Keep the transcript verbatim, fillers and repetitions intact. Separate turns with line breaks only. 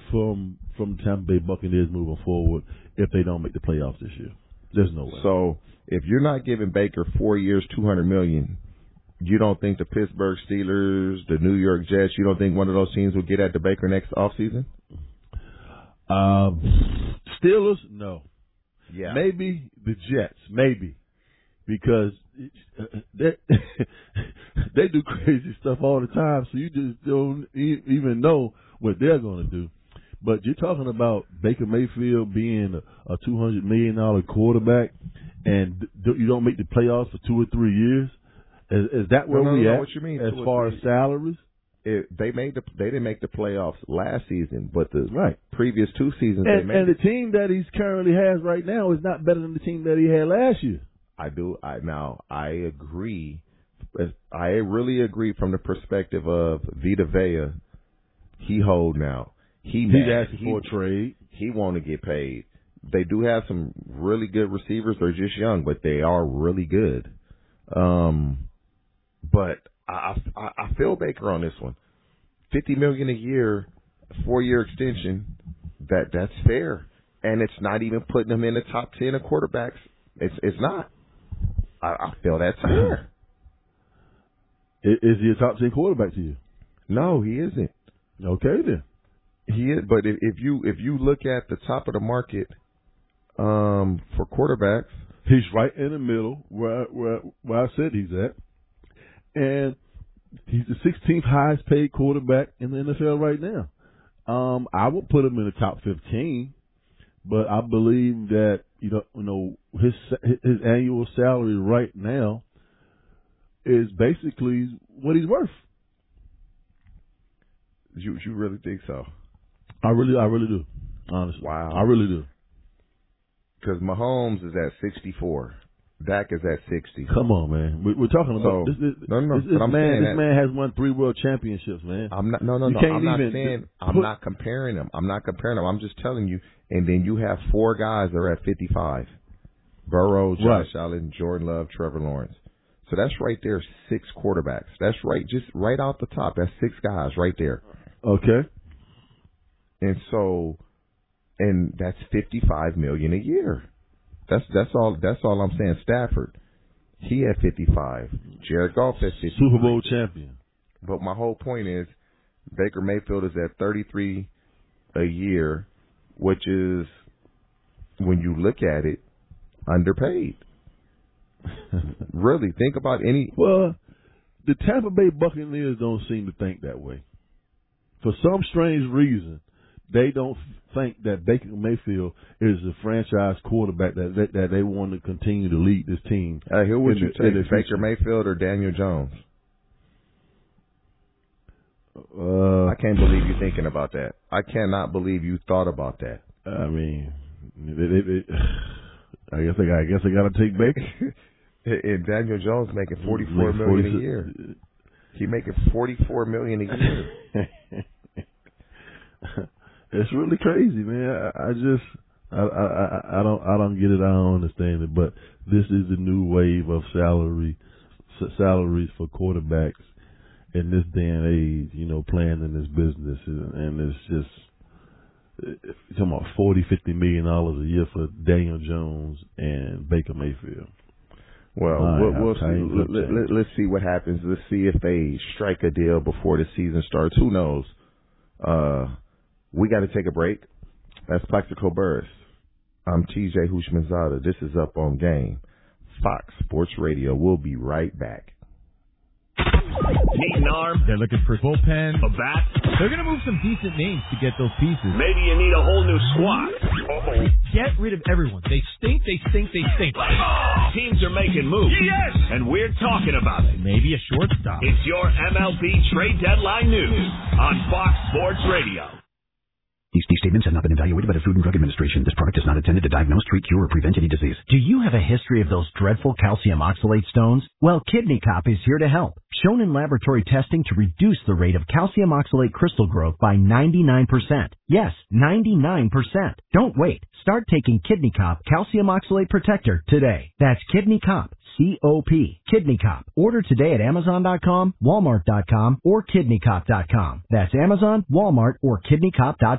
from from the Tampa Bay Buccaneers moving forward if they don't make the playoffs this year. There's no way.
So if you're not giving Baker four years, two hundred million dollars, you don't think the Pittsburgh Steelers, the New York Jets, you don't think one of those teams will get at the Baker next offseason?
Um, Steelers, no.
Yeah.
Maybe the Jets, maybe. Because they, they do crazy stuff all the time, so you just don't even know what they're going to do. But you're talking about Baker Mayfield being a, a two hundred million dollars quarterback, and you don't make the playoffs for two or three years? Is, is that where
no, no,
we
no,
at
what you mean,
as far as salaries?
It, they made the they didn't make the playoffs last season, but the
right.
previous two seasons
and,
they made.
And the team that he's currently has right now is not better than the team that he had last year.
I do. I now I agree. I really agree from the perspective of Vita Vea. He hold now. He
he's
mad.
asking
he,
for a trade.
He want to get paid. They do have some really good receivers. They're just young, but they are really good. Um. But I, I I feel Baker on this one. Fifty million a year, four year extension. That that's fair, and it's not even putting him in the top ten of quarterbacks. It's it's not. I, I feel that's fair.
Is he a top ten quarterback to you?
No, he isn't.
Okay then.
He is, but if, if you if you look at the top of the market, um, for quarterbacks,
he's right in the middle where where where I said he's at. And he's the sixteenth highest paid quarterback in the N F L right now. Um, I would put him in the top fifteen, but I believe that you know, you know, his his annual salary right now is basically what he's worth.
You you really think so?
I really, I really do. Honestly,
wow,
I really do.
Because Mahomes is at sixty-four. Dak is at sixty.
Come on, man. We, we're talking about
so,
this. this
no, no,
this, this
I'm
man. This
that,
man has won three world championships, man.
I'm not. No, no,
you
no.
Can't
I'm not
even
saying.
put,
I'm not comparing them. I'm not comparing them. I'm just telling you. And then you have four guys that are at fifty-five: Burrow, Josh
right.
Allen, Jordan Love, Trevor Lawrence. So that's right there. Six quarterbacks. That's right. Just right off the top. That's six guys right there.
Okay.
And so, and that's fifty-five million a year. That's that's all. That's all I'm saying. Stafford. He had fifty-five. Jared Goff at fifty.
Super Bowl champion.
But my whole point is, Baker Mayfield is at thirty-three a year, which is, when you look at it, underpaid. Really, think about any.
Well, the Tampa Bay Buccaneers don't seem to think that way. For some strange reason, they don't think that Baker Mayfield is the franchise quarterback that that, that they want to continue to lead this team.
Uh, who would you
the,
take, Baker Mayfield or Daniel Jones?
Uh,
I can't believe you're thinking about that. I cannot believe you thought about that.
I mean, it, it, it, I guess I got. I guess I got to take Baker.
And Daniel Jones making forty-four million a year. He making forty-four million a year.
It's really crazy, man. I, I just, I, I, I don't, I don't get it. I don't understand it. But this is the new wave of salary, salaries for quarterbacks in this day and age. You know, playing in this business, and it's just, you're talking about forty, fifty million dollars a year for Daniel Jones and Baker Mayfield.
Well,
right,
we'll, we'll see. Let, let, let, let's see what happens. Let's see if they strike a deal before the season starts. Who knows? Uh, we got to take a break. That's Plaxico Burress. I'm T J Houshmandzadeh. This is Up on Game. Fox Sports Radio. We'll be right back.
Need an arm?
They're looking for bullpen.
A bat?
They're going to move some decent names to get those pieces.
Maybe you need a whole new squad. Uh-oh.
Get rid of everyone. They stink, they stink, they stink.
Oh, teams are making moves. Yes! And we're talking about it.
Maybe a shortstop.
It's your M L B trade deadline news on Fox Sports Radio.
These, these statements have not been evaluated by the Food and Drug Administration. This product is not intended to diagnose, treat, cure, or prevent any disease.
Do you have a history of those dreadful calcium oxalate stones? Well, Kidney Cop is here to help. Shown in laboratory testing to reduce the rate of calcium oxalate crystal growth by ninety-nine percent. Yes, ninety-nine percent. Don't wait. Start taking Kidney Cop Calcium Oxalate Protector today. That's Kidney Cop. C O P. Kidney Cop. Order today at Amazon dot com, Walmart dot com, or Kidney Cop dot com. That's Amazon, Walmart, or Kidney Cop dot com.